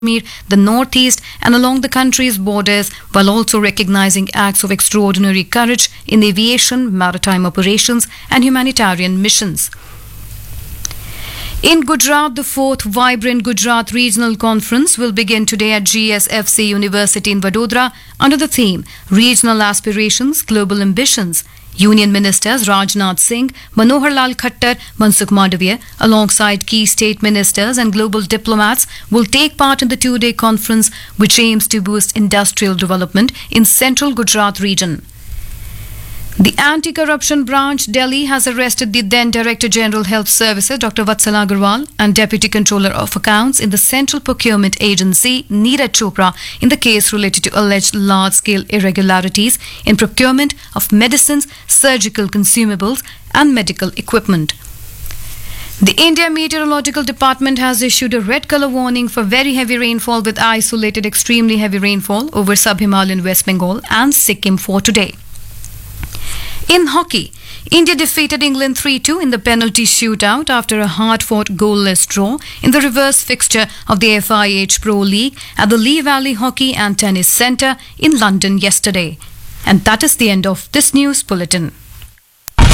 Kashmir, the northeast, and along the country's borders, while also recognizing acts of extraordinary courage in aviation, maritime operations, and humanitarian missions. In Gujarat, the fourth Vibrant Gujarat Regional Conference will begin today at GSFC University in Vadodara under the theme Regional Aspirations, Global Ambitions. Union Ministers Rajnath Singh, Manohar Lal Khattar, Mansukh Mandavia, alongside key state ministers and global diplomats, will take part in the two-day conference, which aims to boost industrial development in central Gujarat region. The Anti-Corruption Branch, Delhi, has arrested the then Director General Health Services, Dr. Vatsala Agarwal, and Deputy Controller of Accounts in the Central Procurement Agency, Neeraj Chopra, in the case related to alleged large-scale irregularities in procurement of medicines, surgical consumables, and medical equipment. The India Meteorological Department has issued a red colour warning for very heavy rainfall with isolated extremely heavy rainfall over sub-Himalayan West Bengal and Sikkim for today. In hockey, India defeated England 3-2 in the penalty shootout after a hard-fought goalless draw in the reverse fixture of the FIH Pro League at the Lee Valley Hockey and Tennis Centre in London yesterday. And that is the end of this news bulletin.